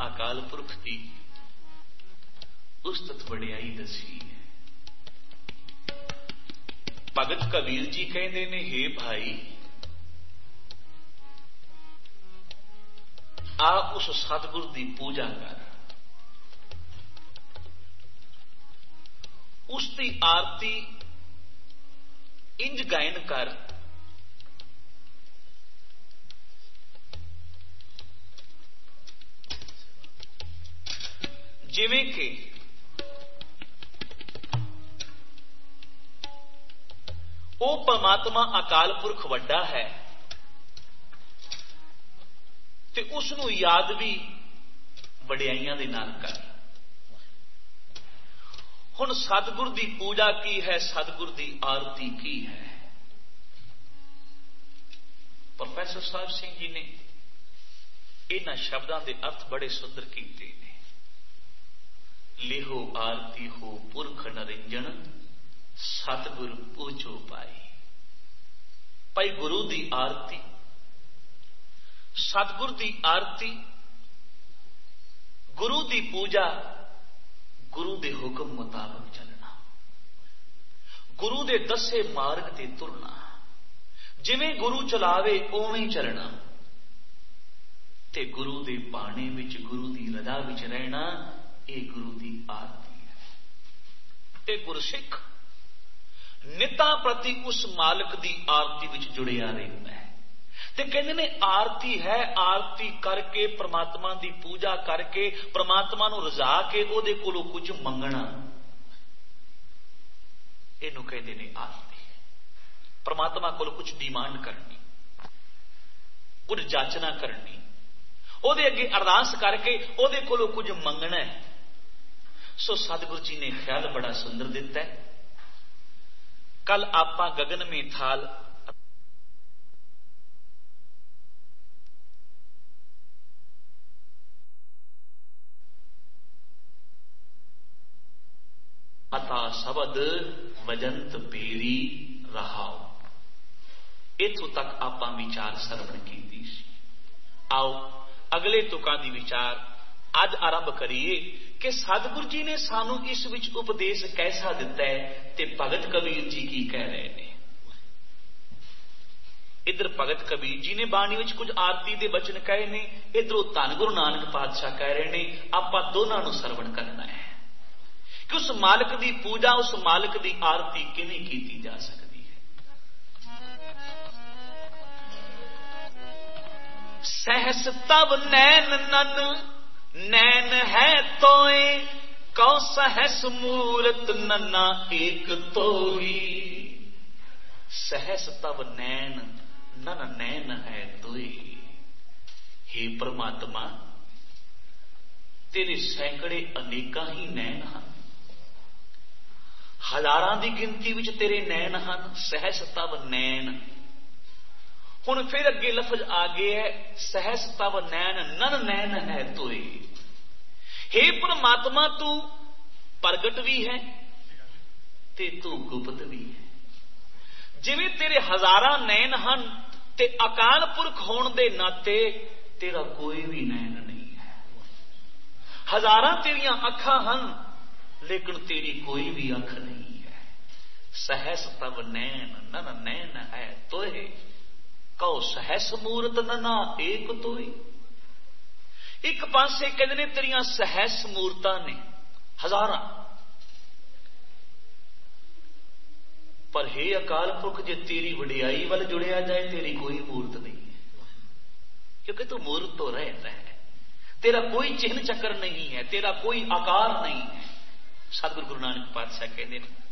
अकाल पुरख की उस्तत वडियाई दसी है। भगत कबीर जी कहते ने, हे भाई, आ उस सतगुर की पूजा कर, उसकी आरती इंज गायन कर जिवें कि वो परमात्मा अकाल पुरख वड्डा है ते उसनू याद भी वडियाइयां दे नाल कर। हुण सतगुर दी पूजा की है, सतगुर दी आरती की है। प्रोफैसर साहब सिंह जी ने इन्हां शब्दां दे अर्थ बड़े सुंदर कीते ने। लिहो आरती हो पुरख नरिंजन, सतगुर पूजो पाई। भाई गुरु दी आरती, सतगुर दी आरती, गुरु दी पूजा, गुरु दे हुक्म मुताबिक चलना, गुरु दे दसे मार्ग ते तुरना, जिवें गुरु चलावे उवें चलना ते गुरु दे बाणे विच, गुरु दी रजा विच रहना, ये गुरु दी आरती है। ते गुरसिख निता प्रति उस मालिक दी आरती विच जुड़िया रहता है। ते कहते ने आरती है, आरती करके परमात्मा दी पूजा करके परमात्मा नू रजा के ओदे कोलों कुछ मंगना, इनू कहते ने आरती। परमात्मा कोलों कुछ डिमांड करनी, कुछ जाचना करनी, ओदे अगे अरदास करके ओदे कोलों कुछ मंगना है। सो सतगुरु जी ने ख्याल बड़ा सुंदर दिता है। कल आपां गगन में थाल अता शब्द वजंत पेरी रहाओ, इथों तक आपां विचार सरवण कीती सी। आओ अगले तुकां दी विचार अज आरंभ करिए कि सतगुरु जी ने सानू इस विच उपदेश कैसा दिता है ते भगत कबीर जी की कह रहे हैं। इधर भगत कबीर जी ने बाणी विच कुछ आरती दे बचन कहे ने, इधरों धन गुरु नानक पातशाह कह रहे ने। आपां दोनों नूं सरवण करना है कि उस मालिक दी पूजा, उस मालिक दी आरती किवें कीती जा सकती है। सहस तव नैन नन नैन है तोए, कौ सहस मूरत नन्ना एक तो ही। सहस तव नैन नन नैन है तोए, हे परमात्मा तेरे सैकड़े अनेका ही नैन हैं, हजारां दी गिनती विच तेरे नैन हैं। सहस तव नैन, हुण फिर अगे लफज आ गया है, सहस तव नैन नन नैन है तोए। हे परमात्मा तू प्रगट भी है ते तू गुप्त भी है। जिवें तेरे हजारां नैन हन ते अकाल पुरख होने दे नाते तेरा कोई भी नैन नहीं है। हजारां तेरियां अखां हन लेकिन तेरी कोई भी अख नहीं है। सहस तव नैन नन नैन है तोए, कौ सहस मूरत नना एक तोई। एक पासे कहते ने तेरियां सहस मूरतां ने हजारां, पर हे अकाल पुरख जे तेरी वडियाई वाल जुड़िया जाए तेरी कोई मूर्त नहीं है, क्योंकि तू मूर्त तो रहता है, तेरा कोई चिन्ह चक्र नहीं है, तेरा कोई आकार नहीं है। सतगुरु गुरु नानक पातशाह कहते हैं